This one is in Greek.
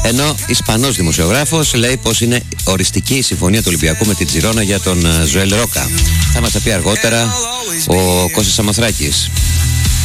Ενώ Ισπανός δημοσιογράφος λέει πως είναι οριστική η συμφωνία του Ολυμπιακού με την Τζιρόνα για τον Ζωέλ Ρόκα. Θα μας τα πει αργότερα ο Κώστας Σαμοθράκης.